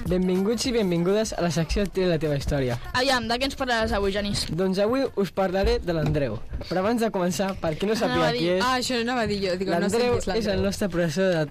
Benvinguts i benvingudes a la secció Tira la teva història. Aviam, de què ens parlaràs avui, Genís? Doncs avui us parlaré de l'Andreu. Però abans de començar, per qui no sàpiga qui és... això no anava a dir jo. Digo, l'Andreu no sé qui és el nostre professor,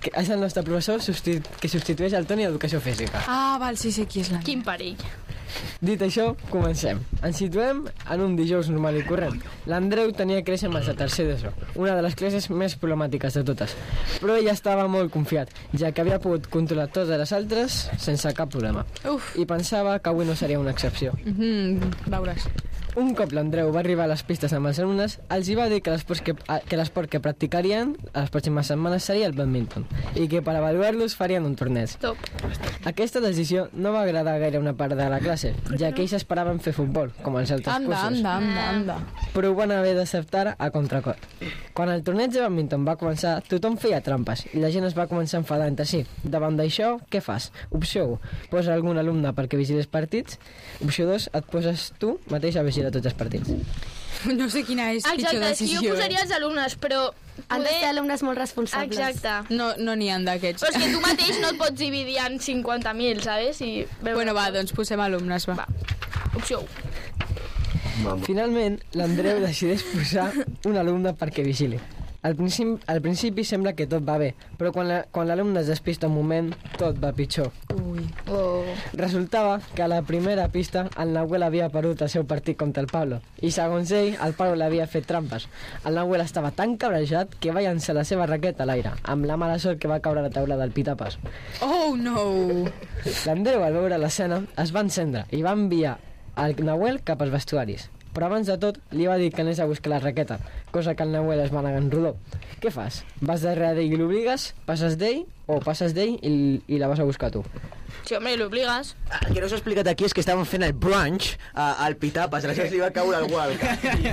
que substitueix el Toni d'Educació Física. Ah, val, sí sé qui és l'Andreu. Quin perill. Dit això, comencem. Ens situem en un dijous normal i corrent. L'Andreu tenia creixements de tercer d'ESO, una de les classes més problemàtiques de totes. Però ell estava molt confiat, ja que havia pogut controlar totes les altres sense cap problema. Uf. I pensava que avui no seria una excepció. Veuràs. Un cop l'Andreu va arribar a les pistes amb els alumnes, els hi va dir que l'esport que practicarien a les pròximes setmanes seria el badminton i que per avaluar-los farien un torneig. Top. Aquesta decisió no va agradar gaire a una part de la classe, ja que ells esperaven fer futbol, com els altres cursos. Anda. Però ho van haver d'acceptar a contracor. Quan el torneig de badminton va començar, tothom feia trampes i la gent es va començar a enfadar entre si. Davant d'això, què fas? Opció 1, posa algun alumne perquè vigili els partits. Opció 2, et poses tu mateix a vigilar tots els partits. No sé quina és pitjor Exacte, decisió. jo posaria els alumnes, però... Han de ser alumnes molt responsables. Exacte. No n'hi ha d'aquests. Però és que tu mateix no et pots dividir en 50.000, ¿sabes? I Bueno, va, doncs posem alumnes, va. Opció 1. Finalment, l'Andreu decideix posar un alumne perquè vigili. Al principi sembla que tot va bé, però quan l'alumne es despista un moment, tot va pitjor. Ui. Resultava que a la primera pista el Nahuel havia perdut el seu partit contra el Pablo i segons ell, el Pablo l'havia fet trampes. El Nahuel estava tan cabrejat que va llançar la seva raqueta a l'aire, amb la mala sort que va caure a la taula del pitapàs. Oh, no! L'Andreu, al veure l'escena, es va encendre i va enviar el Nahuel cap als vestuaris. Però abans de tot, li va dir que anés a buscar la raqueta, cosa que el Nahuel es va negar en rodó. Què fas? Vas darrere d'ell i l'obligues? Passes d'ell? O passes d'ell i la vas a buscar tu? Sí, home, l'obligues. El que no s'ha explicat aquí és que estaven fent el brunch al Pitapas, aleshores li va caure el gual.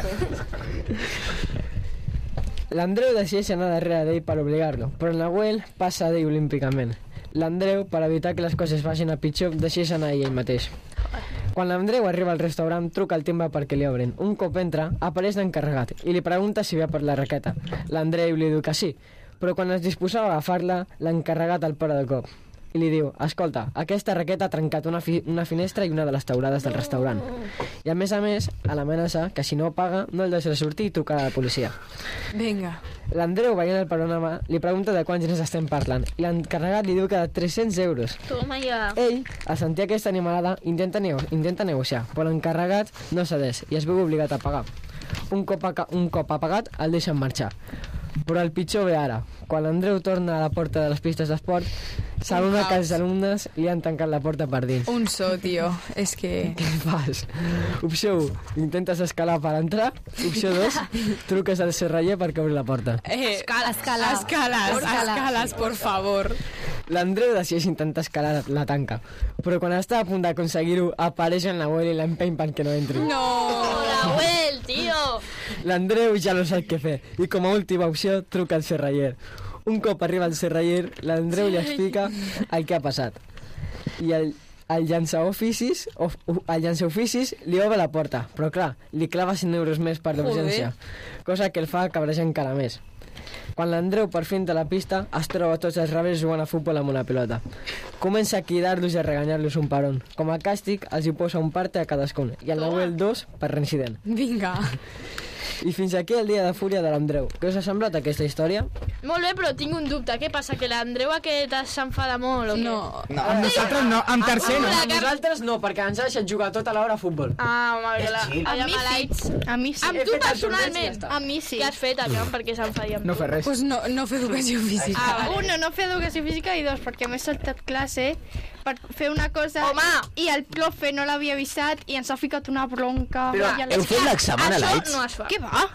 L'Andreu decideix anar darrere d'ell per obligar-lo, però el Nahuel passa d'ell olímpicament. L'Andreu, per evitar que les coses vagin a pitjor, decideix anar ell mateix. Quan l'Andreu arriba al restaurant, truca al timbre perquè li obrin. Un cop entra, apareix l'encarregat i li pregunta si ve per la raqueta. L'Andreu li diu que sí, però quan es disposava a agafar-la, l'encarregat el para de cop i li diu: escolta, aquesta raqueta ha trencat una finestra i una de les teulades del restaurant. I a més, l'amenaça que si no paga no el deixarà sortir i trucarà a la policia. Vinga. L'Andreu, veient el panorama, li pregunta de quants diners estem parlant i l'encarregat li diu que de 300 euros. Toma ja. Ell, al sentir aquesta animalada, intenta negociar, però l'encarregat no cedeix i es veu obligat a pagar. Un cop ha pagat, el deixen marxar. Però el pitjor ve ara. Quan l'Andreu torna a la porta de les pistes d'esport, s'adona que els alumnes li han tancat la porta per dins. Un so, tio. És que... Què fas? Opció 1, intentes escalar per entrar. Opció 2, truques al serraller perquè obri la porta. Escales, por favor. L'Andreu decideix intentar escalar la tanca, però quan està a punt d'aconseguir-ho, apareix el Nahuel i l'empeny perquè no entri. No! Nahuel, tio! L'Andreu ja no sap què fer i com a última opció truca al serraller. Un cop arriba al serraller, l'Andreu li explica el que ha passat i el llançaoficis li obre la porta, però clar, li clava 100 euros més per l'urgència, cosa que el fa cabrejar encara més. Quan l'Andreu per fin de la pista es troba tots els rebels jugant a futbol amb una pilota. Comença a cridar-los i a reganyar-los un per un. Com a càstig els hi posa un parte a cadascun i el Nahuel 2 per reincident. Vinga. I fins aquí el dia de fúria de l'Andreu. Què us ha semblat aquesta història? Molt bé, però tinc un dubte. Què passa, que l'Andreu aquest s'enfada molt o què? No. Amb nosaltres no, amb tercer no. Amb nosaltres no, perquè ens ha deixat jugar tota l'hora a futbol. Ah, home, que la... A mi sí. Amb tu personalment. A mi sí. Què has fet, aviam, perquè s'enfadi amb tu? No fer res. Pues no fer educació física. Uno, no fer educació física i dos, perquè m'he saltat classe per fer una cosa. Home! I el profe no l'havia avisat i ens ha ficat una bronca. Però I heu fet l'examen a l'Aits? Això no es fa. Què va?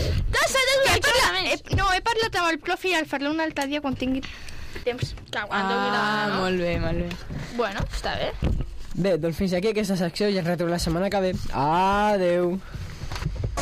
He parlat amb el profe i el faré un altre dia quan tingui temps. Que aguanto no? Molt bé. Bueno, està bé. Bé, doncs fins aquí aquesta secció i ens retrobem la setmana que ve. Adeu!